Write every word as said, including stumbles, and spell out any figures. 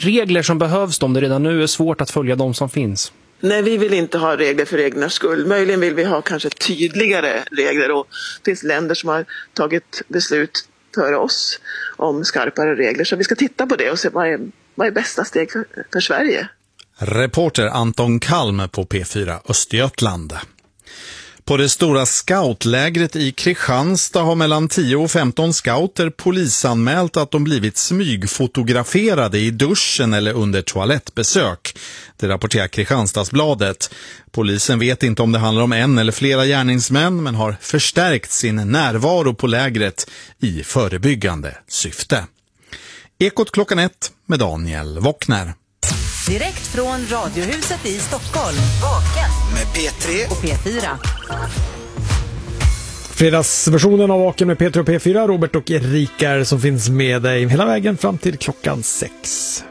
regler som behövs om det redan nu är svårt att följa de som finns? Nej, vi vill inte ha regler för reglernas skull. Möjligen vill vi ha kanske tydligare regler, och det finns länder som har tagit beslut för oss om skarpare regler. Så vi ska titta på det och se vad är, vad är bästa steg för, för Sverige. Reporter Anton Kalm på P fyra Östergötland. På det stora scoutlägret i Kristianstad har mellan tio och femton scouter polisanmält att de blivit smygfotograferade i duschen eller under toalettbesök. Det rapporterar Kristianstadsbladet. Polisen vet inte om det handlar om en eller flera gärningsmän, men har förstärkt sin närvaro på lägret i förebyggande syfte. Ekot klockan ett med Daniel Wockner. Direkt från Radiohuset i Stockholm. Vaken med P tre och P fyra. Fredagsversionen av Vaken med P tre och P fyra. Robert och Erika som finns med dig hela vägen fram till klockan sex.